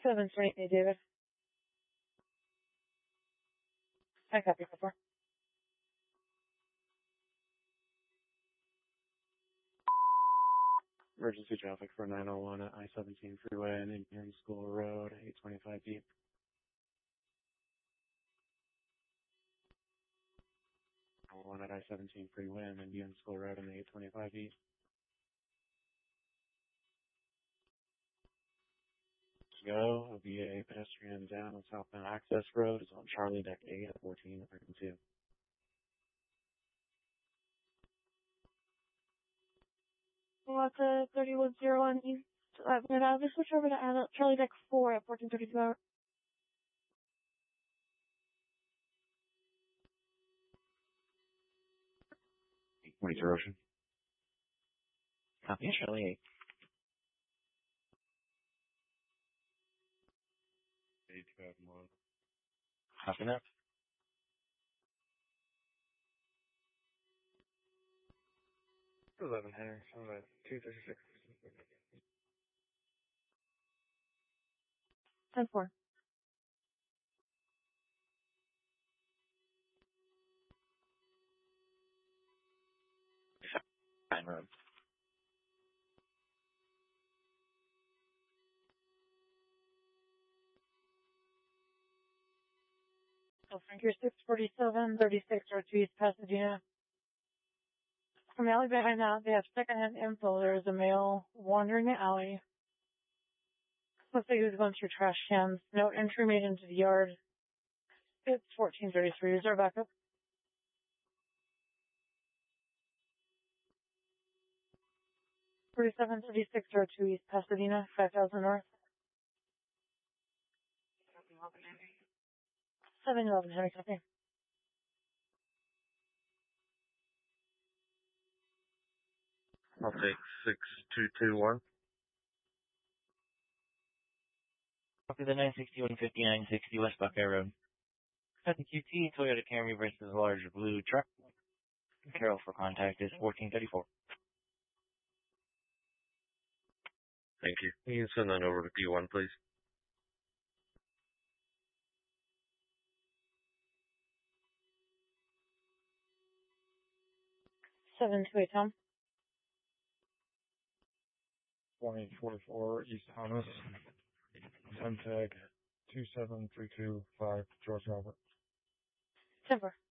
728 David. I copy before. Emergency traffic for 901 at I-17 freeway and Indian School Road, 825 feet. One at I-17 freeway and Indian School Road and 825 feet. Go, it'll be a pedestrian down on southbound access road. It's on Charlie Deck 8 at 1402. What's 3101 East? Just switch over to Charlie Deck 4 at 1432. Ocean. Copy, Charlie 8. 821. Copy that. Henry, I'm at 236. 10-4. Fine road. So Frank, you're 647, 36 or 2 East Pasadena. From the alley behind that, they have secondhand info. There's a male wandering the alley. Looks like he was going through trash cans. No entry made into the yard. It's 1433. Reserve backup. 4736 or 2 East Pasadena, 5000 North. 711 Henry, copy. I'll take 6221. Copy the 960-150-960 West Buckeye Road. At the QT, Toyota Camry versus large blue truck. Carol for contact is 1434. Thank you. You can send that over to P1, please. Seven two eight Tom. 2044 East Thomas. Tag 27325 George Robert. 10-4.